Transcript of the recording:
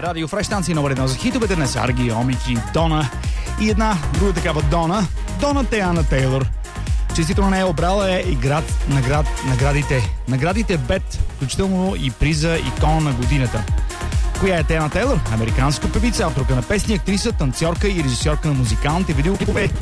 Радио Фреш, станция номер 1 за хитовете на Сарги, Омики, Дона и една друга такава Дона Теана Тейлор. Честито не е обрала и наградите БЕТ, включително и приза икона на годината. Коя е Теана Тейлор? Американска певица, авторка на песни, актриса, танцорка и режисьорка на музикалните видеоклипове